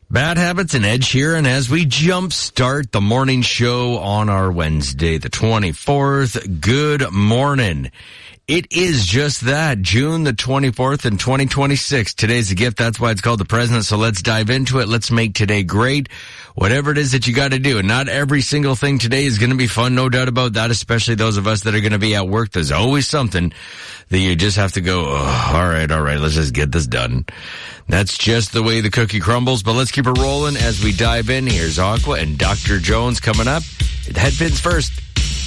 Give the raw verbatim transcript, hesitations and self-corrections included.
Bad Habits and Ed Sheeran as we jump start the morning show on our Wednesday, the twenty-fourth. Good morning. It is just that, June the twenty-fourth in twenty twenty-six. Today's a gift. That's why it's called the present. So let's dive into it. Let's make today great. Whatever it is that you got to do. And not every single thing today is going to be fun. No doubt about that, especially those of us that are going to be at work. There's always something that you just have to go, oh, all right, all right, let's just get this done. That's just the way the cookie crumbles. But let's keep it rolling as we dive in. Here's Aqua and Doctor Jones coming up. Headpins first.